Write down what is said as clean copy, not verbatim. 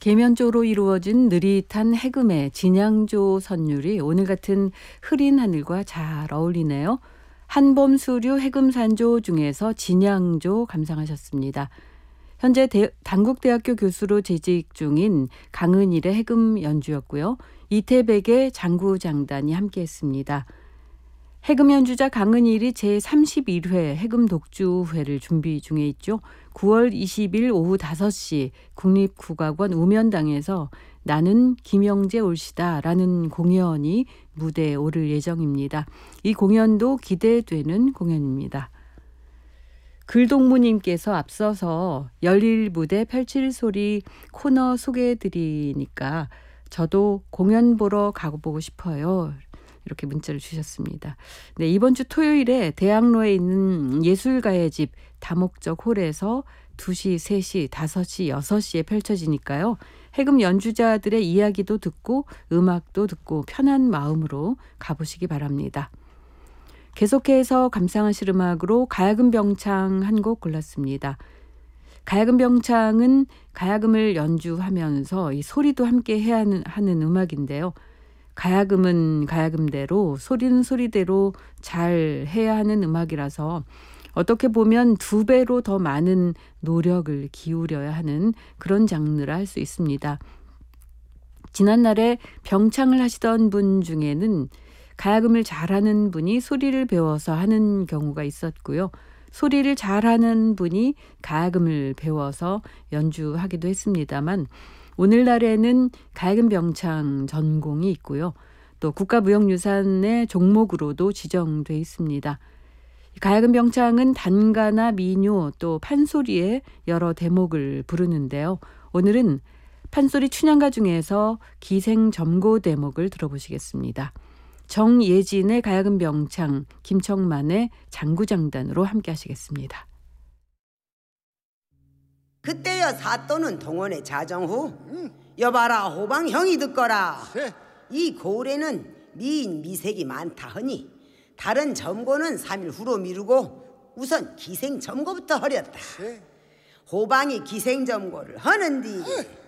계면조로 이루어진 느릿한 해금의 진양조 선율이 오늘 같은 흐린 하늘과 잘 어울리네요. 한범수류 해금산조 중에서 진양조 감상하셨습니다. 현재 단국대학교 교수로 재직 중인 강은일의 해금 연주였고요. 이태백의 장구장단이 함께했습니다. 해금 연주자 강은일이 제31회 해금 독주회를 준비 중에 있죠. 9월 20일 오후 5시 국립국악원 우면당에서 나는 김영재 올시다 라는 공연이 무대에 오를 예정입니다. 이 공연도 기대되는 공연입니다. 글동무님께서 앞서서 열릴 무대 펼칠 소리 코너 소개해드리니까 저도 공연 보러 가보고 싶어요. 이렇게 문자를 주셨습니다. 네, 이번 주 토요일에 대학로에 있는 예술가의 집 다목적 홀에서 2시, 3시, 5시, 6시에 펼쳐지니까요. 해금 연주자들의 이야기도 듣고 음악도 듣고 편한 마음으로 가보시기 바랍니다. 계속해서 감상하실 음악으로 가야금 병창 한 곡 골랐습니다. 가야금 병창은 가야금을 연주하면서 이 소리도 함께 해야 하는 음악인데요. 가야금은 가야금대로 소리는 소리대로 잘 해야 하는 음악이라서 어떻게 보면 2배로 더 많은 노력을 기울여야 하는 그런 장르라 할 수 있습니다. 지난날에 병창을 하시던 분 중에는 가야금을 잘하는 분이 소리를 배워서 하는 경우가 있었고요. 소리를 잘하는 분이 가야금을 배워서 연주하기도 했습니다만 오늘날에는 가야금 병창 전공이 있고요. 또 국가무형유산의 종목으로도 지정돼 있습니다. 가야금 병창은 단가나 민요 또 판소리의 여러 대목을 부르는데요. 오늘은 판소리 춘향가 중에서 기생점고 대목을 들어보시겠습니다. 정예진의 가야금 병창, 김청만의 장구장단으로 함께 하시겠습니다. 그때여 사또는 동원의 자정후 여봐라 호방 형이 듣거라. 이 고을에는 미인 미색이 많다 하니 다른 점고는 3일 후로 미루고 우선 기생점고부터 하렸다. 호방이 기생점고를 하는디